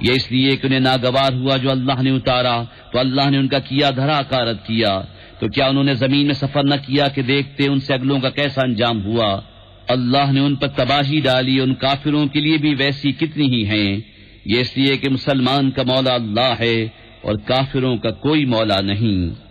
ये इसलिए कि उन्हें नागवार हुआ जो अल्लाह ने उतारा, तो अल्लाह ने उनका किया धरा कारत किया। तो क्या उन्होंने जमीन में सफर न किया कि देखते उनसे अगलों का कैसा अंजाम हुआ। अल्लाह ने उन पर तबाही डाली, उन काफिरों के लिए भी वैसी कितनी ही हैं। ये इसलिए कि मुसलमान का मौला अल्लाह है और काफिरों का कोई मौला नहीं।